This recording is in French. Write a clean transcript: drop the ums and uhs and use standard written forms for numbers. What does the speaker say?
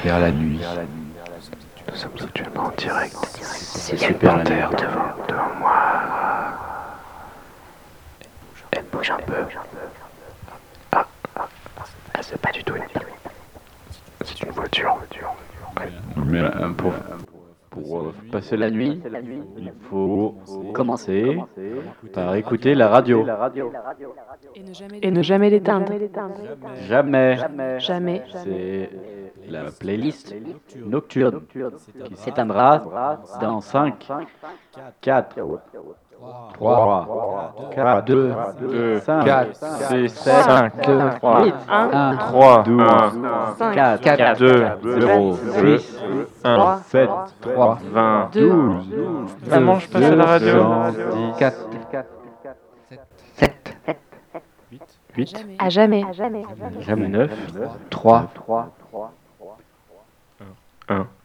vers la nuit. Nous sommes actuellement en direct. C'est Il y a une super la nuit. panthère devant moi. Elle bouge un peu. Ah, c'est pas du tout une panthère. C'est une voiture. Mais pour passer la nuit, il faut commencer par écouter la radio. Et ne jamais l'éteindre. Jamais. Jamais. C'est la playlist nocturne qui s'éteindra dans 5, 4, 3, 4, 2, 5, 4, 6, 7, 5, 3, 8, 1, 3, 12, 5, 4, 2, 0, 6, 1, 7, 3, 20. 12, Maman, je passe à la radio. 4, 7, 8, à jamais. jamais 9, 3, 1.